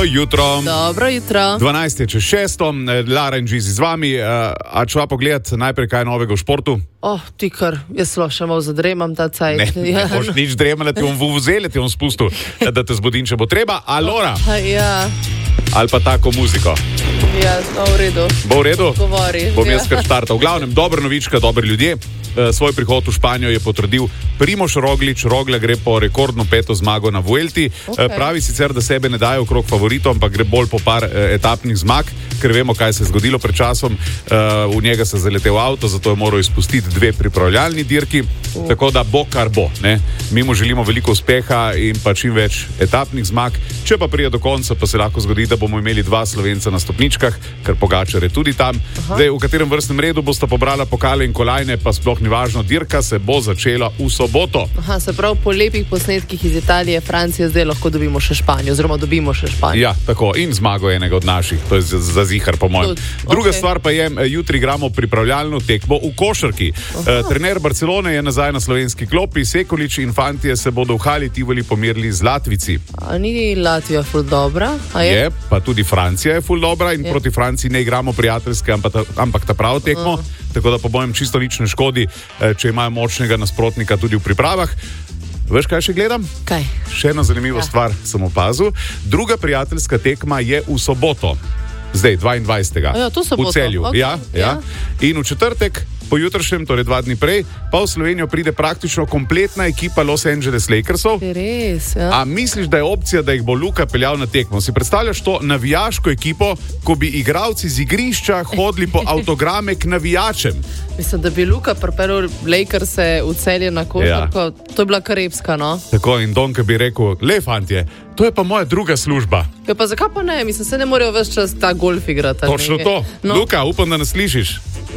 Dobro jutro. Dobro jutro. 12 je čez 6, Lara in Gizi z vami. A čuva pogledati najprej kaj novega v športu? Ti kar, jaz še malo zadremam ta cajt. Ne boš nič dremala, ti bom vuvuzele, ti bom spustil, da te zbudim, če bo treba. Alora? Ja. Ali pa tako muziko? Ja, v redu. Bo v redu? Govori. Bom jaz kar štartal. V glavnem, dobra novička, dobri ljudje. Svoj prihod v Španijo je potrdil Primož Roglič. Rogla gre po rekordno 5. zmago na Vuelti. Okay. Pravi sicer, da sebe ne daje okrog favoritov, ampak gre bolj po par etapnih zmag, ker vemo, kaj se je zgodilo pred časom. V njega se je zaletel avto, zato je moral izpustiti 2 pripravljalni dirki. Tako da bo kar bo. Ne? Mi mu želimo veliko uspeha in pa čim več etapnih zmag. Če pa prije do konca, pa se lahko zgodi, da bomo imeli 2 Slovenca na stopničkah, ker Pogačar je tudi tam. Zdaj, v katerem vrstnem redu bosta pobrala pokale in kolajne, pa sploh ni važno, dirka se bo začela v soboto. Se pravi, po lepih posnetkih iz Italije, Francije, zdaj lahko dobimo še Španijo, oziroma dobimo še Španijo. Ja, tako, in zmago enega od naših, to je za zihar po mojem. Druga stvar pa je, jutri igramo pripravljalno tekmo v košarki. Trener Barcelone je nazaj na slovenski klopi, Sekulič in fantje se bodo v Hali Tivoli pomerili z Latvijci. A ni Latvija ful dobra? Je, pa tudi Francija je ful dobra in proti Franciji ne igramo prijateljske, ampak ta pravo tekmo, tako da po mojem čisto nič ne škodi, če imajo močnega nasprotnika tudi v pripravah. Veš, kaj še gledam? Kaj? Še eno zanimivo stvar sem opazil. Druga prijateljska tekma je v soboto. Zdaj, 22. To soboto. V Celju. Okay. Ja. In v četrtek, po jutrišnjem, torej 2 dni prej, pa v Slovenijo pride praktično kompletna ekipa Los Angeles Lakersov. Res, ja. A misliš, da je opcija, da jih bo Luka peljal na tekmo? Si predstavljaš to navijaško ekipo, ko bi igralci z igrišča hodili po avtograme k navijačem? Mislim, da bi Luka pripeljal Lakerse v Celje na košarko, to je bila karepska, no? Tako, in Donke bi rekel, le fantje, to je pa moja druga služba. Ja, pa zakaj pa ne? Mislim, se ne morajo ves čas ta golf igrati. Točno to. No. Luka, upam, da nas slišiš.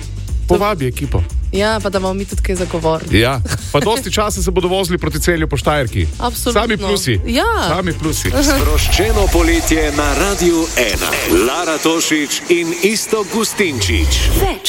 Povabi ekipo. Ja, pa da bomo mi tudi kaj zagovorili. Ja, pa dosti časa se bodo vozili proti Celju po Štajerki. Absolutno. Sami plusi. Ja. Sami plusi. Sproščeno poletje na Radiu 1. Lara Tošić in Iztok Gustinčič.